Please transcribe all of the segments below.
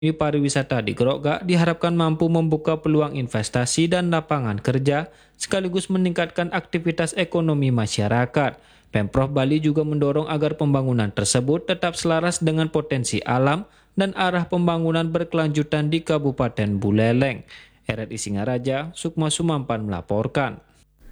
Pariwisata di Grogak diharapkan mampu membuka peluang investasi dan lapangan kerja, sekaligus meningkatkan aktivitas ekonomi masyarakat. Pemprov Bali juga mendorong agar pembangunan tersebut tetap selaras dengan potensi alam dan arah pembangunan berkelanjutan di Kabupaten Buleleng. RRI Singaraja, Sukma Sumampan melaporkan.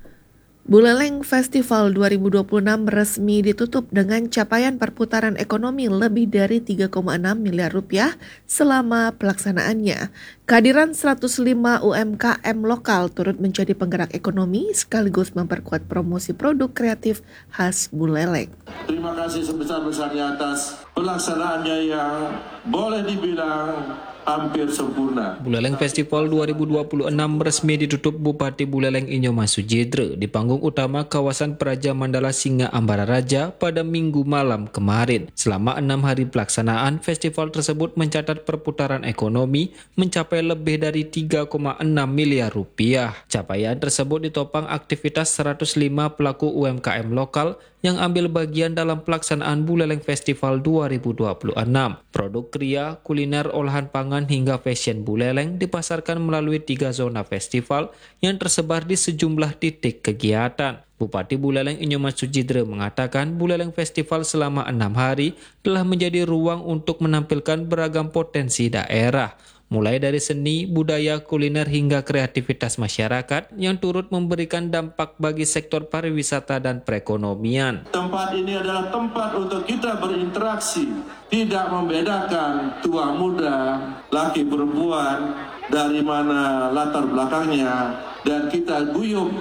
Buleleng Festival 2026 resmi ditutup dengan capaian perputaran ekonomi lebih dari 3,6 miliar rupiah selama pelaksanaannya. Kehadiran 105 UMKM lokal turut menjadi penggerak ekonomi sekaligus memperkuat promosi produk kreatif khas Buleleng. Terima kasih sebesar-besarnya atas pelaksanaannya yang boleh dibilang hampir sempurna. Buleleng Festival 2026 resmi ditutup Bupati Buleleng Inyoman Sujidre di panggung utama kawasan Praja Mandala Singa Ambara Raja pada Minggu malam kemarin. Selama 6 hari pelaksanaan, festival tersebut mencatat perputaran ekonomi mencapai lebih dari 3,6 miliar rupiah. Capaian tersebut ditopang aktivitas 105 pelaku UMKM lokal yang ambil bagian dalam pelaksanaan Buleleng Festival 2026. Produk kria, kuliner, olahan pangan hingga fashion Buleleng dipasarkan melalui 3 zona festival yang tersebar di sejumlah titik kegiatan. Bupati Buleleng Inyoman Sujidre mengatakan Buleleng Festival selama 6 hari telah menjadi ruang untuk menampilkan beragam potensi daerah, mulai dari seni, budaya, kuliner hingga kreativitas masyarakat yang turut memberikan dampak bagi sektor pariwisata dan perekonomian. Tempat ini adalah tempat untuk kita berinteraksi, tidak membedakan tua muda, laki perempuan, dari mana latar belakangnya, dan kita guyup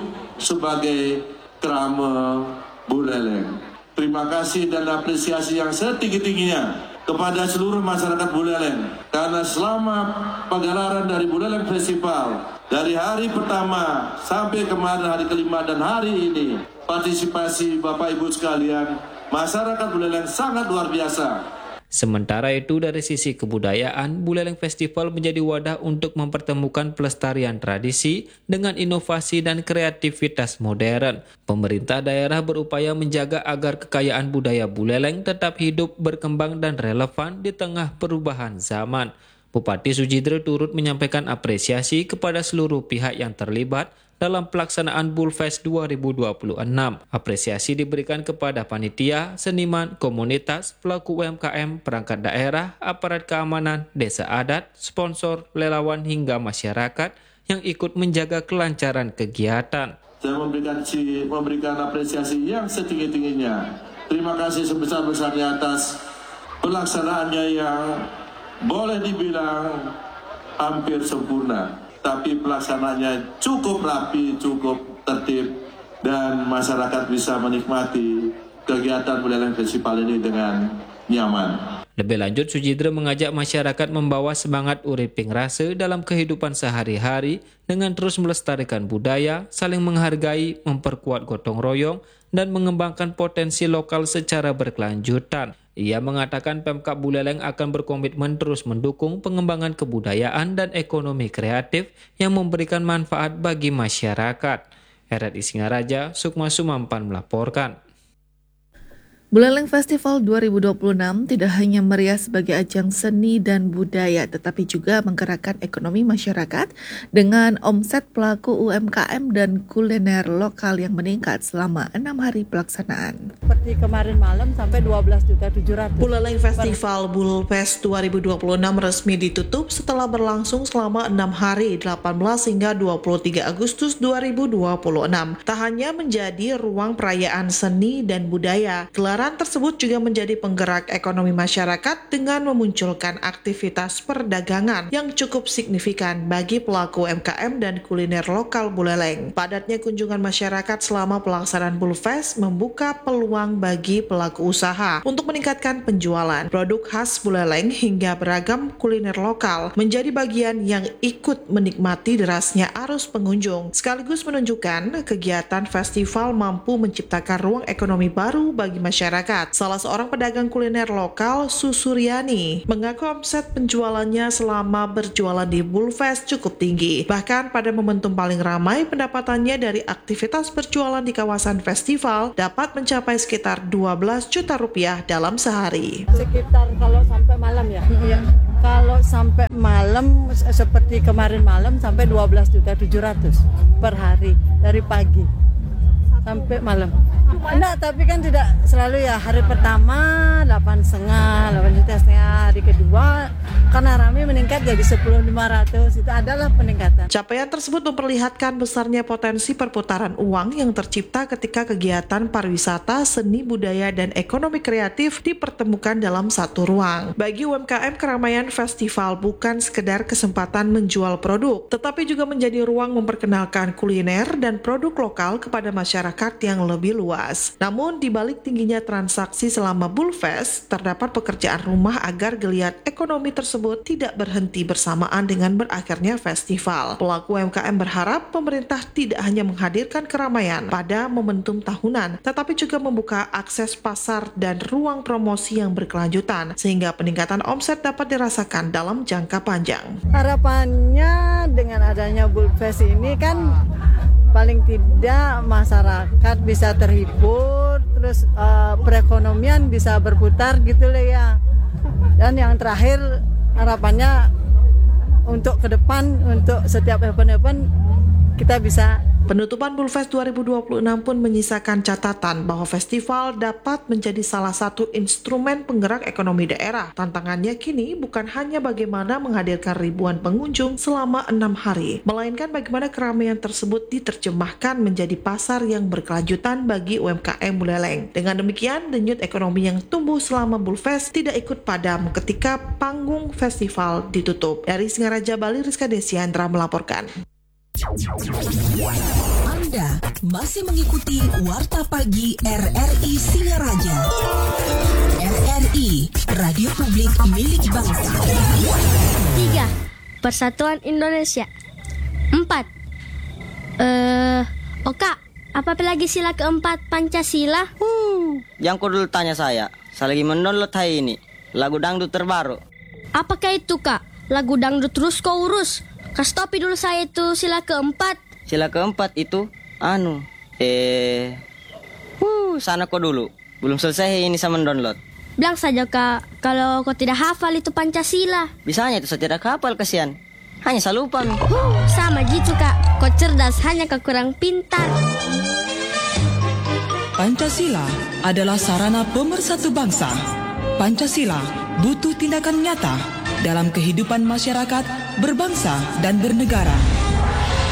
sebagai Krama Buleleng. Terima kasih dan apresiasi yang setinggi-tingginya kepada seluruh masyarakat Buleleng, karena selama pagelaran dari Buleleng Festival dari hari pertama sampai kemarin hari kelima dan hari ini, partisipasi Bapak Ibu sekalian, masyarakat Buleleng sangat luar biasa. Sementara itu dari sisi kebudayaan, Buleleng Festival menjadi wadah untuk mempertemukan pelestarian tradisi dengan inovasi dan kreativitas modern. Pemerintah daerah berupaya menjaga agar kekayaan budaya Buleleng tetap hidup, berkembang dan relevan di tengah perubahan zaman. Bupati Sujidre turut menyampaikan apresiasi kepada seluruh pihak yang terlibat dalam pelaksanaan Bulfest 2026. Apresiasi diberikan kepada panitia, seniman, komunitas, pelaku UMKM, perangkat daerah, aparat keamanan, desa adat, sponsor, relawan hingga masyarakat yang ikut menjaga kelancaran kegiatan. Saya memberikan apresiasi yang setinggi-tingginya. Terima kasih sebesar-besarnya atas pelaksanaannya yang boleh dibilang hampir sempurna. Tapi pelaksananya cukup rapi, cukup tertib, dan masyarakat bisa menikmati kegiatan Buleleng Festival ini dengan nyaman. Lebih lanjut, Sujidre mengajak masyarakat membawa semangat uriping rase dalam kehidupan sehari-hari dengan terus melestarikan budaya, saling menghargai, memperkuat gotong royong, dan mengembangkan potensi lokal secara berkelanjutan. Ia mengatakan Pemkab Buleleng akan berkomitmen terus mendukung pengembangan kebudayaan dan ekonomi kreatif yang memberikan manfaat bagi masyarakat. RRI Singaraja, Sukma Sumampan melaporkan. Buleleng Festival 2026 tidak hanya meriah sebagai ajang seni dan budaya, tetapi juga menggerakkan ekonomi masyarakat dengan omset pelaku UMKM dan kuliner lokal yang meningkat selama 6 hari pelaksanaan. Seperti kemarin malam sampai 12.700.000. Buleleng Festival Bulfest 2026 resmi ditutup setelah berlangsung selama 6 hari 18 hingga 23 Agustus 2026. Tak hanya menjadi ruang perayaan seni dan budaya, gelaran tersebut juga menjadi penggerak ekonomi masyarakat dengan memunculkan aktivitas perdagangan yang cukup signifikan bagi pelaku UMKM dan kuliner lokal Buleleng. Padatnya kunjungan masyarakat selama pelaksanaan Bulfest membuka peluang bagi pelaku usaha untuk meningkatkan penjualan produk khas Buleleng hingga beragam kuliner lokal menjadi bagian yang ikut menikmati derasnya arus pengunjung, sekaligus menunjukkan kegiatan festival mampu menciptakan ruang ekonomi baru bagi masyarakat. Salah seorang pedagang kuliner lokal, Susuryani, mengaku omset penjualannya selama berjualan di Bulfest cukup tinggi. Bahkan pada momentum paling ramai, pendapatannya dari aktivitas berjualan di kawasan festival dapat mencapai sekitar 12 juta rupiah dalam sehari. Sekitar kalau sampai malam ya. Kalau sampai malam seperti kemarin malam sampai 12.700.000 per hari dari pagi sampai malam. Enggak, tapi kan tidak selalu ya. Hari pertama 8,5 hari kedua karena rame meningkat jadi 10.500, itu adalah peningkatan. Capaian tersebut memperlihatkan besarnya potensi perputaran uang yang tercipta ketika kegiatan pariwisata, seni budaya, dan ekonomi kreatif dipertemukan dalam satu ruang. Bagi UMKM, keramaian festival bukan sekedar kesempatan menjual produk, tetapi juga menjadi ruang memperkenalkan kuliner dan produk lokal kepada masyarakat yang lebih luas. Namun, di balik tingginya transaksi selama Bulfest, terdapat pekerjaan rumah agar geliat ekonomi tersebut tidak berhenti bersamaan dengan berakhirnya festival. Pelaku UMKM berharap pemerintah tidak hanya menghadirkan keramaian pada momentum tahunan, tetapi juga membuka akses pasar dan ruang promosi yang berkelanjutan, sehingga peningkatan omset dapat dirasakan dalam jangka panjang. Harapannya dengan adanya Bulfest ini kan paling tidak masyarakat bisa terhibur, terus perekonomian bisa berputar gitu lah ya. Dan yang terakhir harapannya untuk ke depan, untuk setiap event-event kita bisa. Penutupan Bulfest 2026 pun menyisakan catatan bahwa festival dapat menjadi salah satu instrumen penggerak ekonomi daerah. Tantangannya kini bukan hanya bagaimana menghadirkan ribuan pengunjung selama 6 hari, melainkan bagaimana keramaian tersebut diterjemahkan menjadi pasar yang berkelanjutan bagi UMKM Buleleng. Dengan demikian, denyut ekonomi yang tumbuh selama Bulfest tidak ikut padam ketika panggung festival ditutup. Dari Singaraja, Bali, Rizka Desiandra melaporkan. Anda masih mengikuti Warta Pagi RRI Singaraja. RRI, Radio Publik Milik Bangsa. 3. Persatuan Indonesia. 4. Kak, apa lagi sila keempat Pancasila? Yang kau dulu tanya saya lagi mendownload hari ini lagu dangdut terbaru. Apakah itu, Kak? Lagu dangdut terus kau urus. Kasih topi dulu saya itu sila keempat. Sila keempat itu sana kau dulu. Belum selesai ini sama mendownload. Bilang saja, Kak, kalau kau tidak hafal itu Pancasila. Bisanya itu saya tidak hafal, kasihan. Hanya saya lupa. Sama gitu, Kak. Kau cerdas, hanya kau kurang pintar. Pancasila adalah sarana pemersatu bangsa. Pancasila butuh tindakan nyata dalam kehidupan masyarakat, berbangsa, dan bernegara.